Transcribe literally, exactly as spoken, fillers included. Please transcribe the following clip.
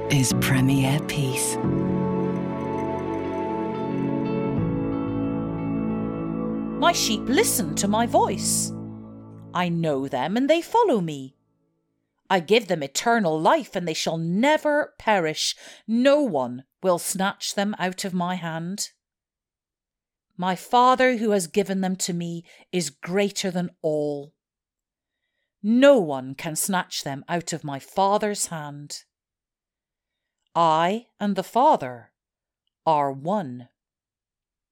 is Premier Peace. My sheep listen to my voice. I know them and they follow me. I give them eternal life and they shall never perish. No one will snatch them out of my hand. My Father who has given them to me is greater than all. No one can snatch them out of my Father's hand. I and the Father are one.